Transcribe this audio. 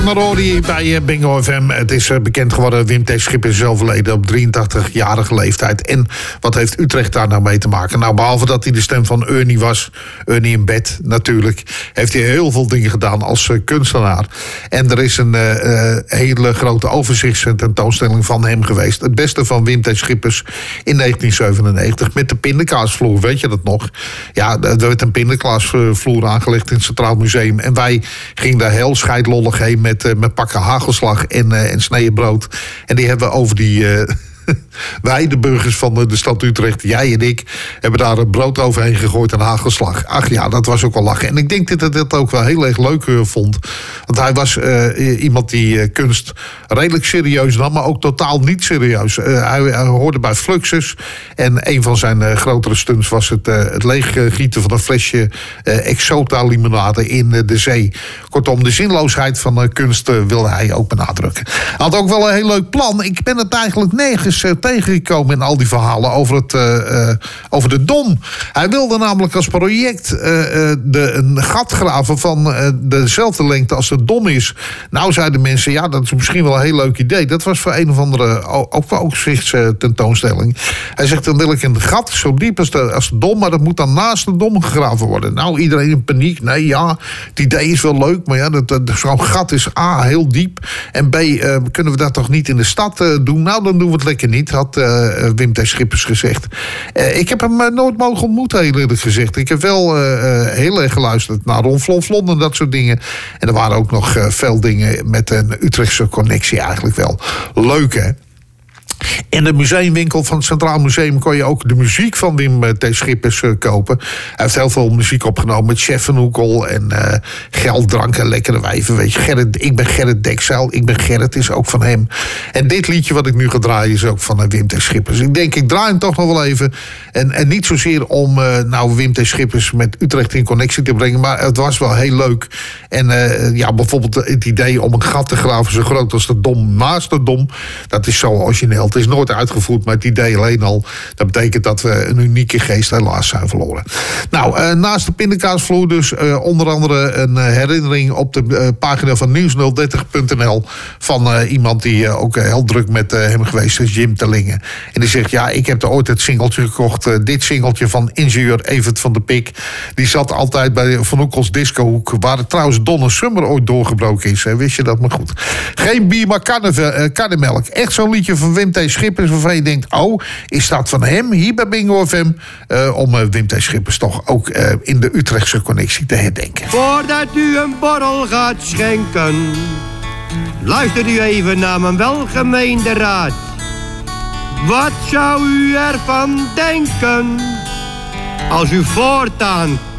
Marori bij Bingo FM. Het is bekend geworden, Wim T. Schippers is overleden op 83-jarige leeftijd. En wat heeft Utrecht daar nou mee te maken? Nou, behalve dat hij de stem van Ernie was, Ernie in bed natuurlijk, heeft hij heel veel dingen gedaan als kunstenaar. En er is een hele grote overzichtstentoonstelling van hem geweest. Het beste van Wim T. Schippers in 1997 met de pindakaasvloer. Weet je dat nog? Ja, er werd een pindakaasvloer aangelegd in het Centraal Museum. En wij gingen daar heel scheidlollig heen met pakken hagelslag en sneeën brood. En die hebben we over die wij, de burgers van de stad Utrecht, jij en ik, hebben daar een brood overheen gegooid en hagelslag. Ach ja, dat was ook wel lachen. En ik denk dat hij dat ook wel heel erg leuk vond. Want hij was iemand die kunst redelijk serieus nam, maar ook totaal niet serieus. Hij hoorde bij Fluxus. En een van zijn grotere stunts was het leeggieten van een flesje Exota limonade in de zee. Kortom, de zinloosheid van kunst wilde hij ook benadrukken. Hij had ook wel een heel leuk plan. Ik ben het eigenlijk nergens tegengekomen in al die verhalen over de Dom. Hij wilde namelijk als project een gat graven van dezelfde lengte als de Dom is. Nou, zeiden mensen, ja, dat is misschien wel een heel leuk idee. Dat was voor een of andere overzichtstentoonstelling. Hij zegt, dan wil ik een gat zo diep als de Dom, maar dat moet dan naast de Dom gegraven worden. Nou, iedereen in paniek. Nee, ja, het idee is wel leuk, maar ja, zo'n gat is A, heel diep, en B, kunnen we dat toch niet in de stad doen? Nou, dan doen we het lekker niet, had Wim T. Schippers gezegd. Ik heb hem nooit mogen ontmoeten, heel eerlijk gezegd. Ik heb wel heel erg geluisterd naar Ron Flonflon en dat soort dingen. En er waren ook nog veel dingen met een Utrechtse connectie, eigenlijk wel leuk, hè? In de museumwinkel van het Centraal Museum kon je ook de muziek van Wim T. Schippers kopen. Hij heeft heel veel muziek opgenomen met Chef van Oekel en Geld, Drank en Lekkere Wijven. Weet je, ik ben Gerrit Dekzeil, ik ben Gerrit is ook van hem. En dit liedje wat ik nu ga draaien is ook van Wim T. Schippers. Ik denk, ik draai hem toch nog wel even. En niet zozeer om Wim T. Schippers met Utrecht in connectie te brengen, maar het was wel heel leuk. En bijvoorbeeld het idee om een gat te graven zo groot als de Dom naast de Dom, dat is zo origineel. Het is nooit uitgevoerd, maar het idee alleen al, dat betekent dat we een unieke geest helaas zijn verloren. Nou, naast de pindakaasvloer dus onder andere een herinnering op de pagina van nieuws030.nl van iemand die ook heel druk met hem geweest is, Jim Terlingen. En die zegt, ja, ik heb er ooit het singeltje gekocht, dit singeltje van ingenieur Evert van der Pik. Die zat altijd bij Van Oekels Discohoek, waar het trouwens Donna Summer ooit doorgebroken is. Hè? Wist je dat maar goed. Geen bier, maar karnemelk. Echt zo'n liedje van Wim T. Schippers waarvan je denkt, oh, is dat van hem hier bij Bingo FM? Om Wim T. Schippers toch ook in de Utrechtse connectie te herdenken. Voordat u een borrel gaat schenken, luistert u even naar mijn welgemeende raad. Wat zou u ervan denken als u voortaan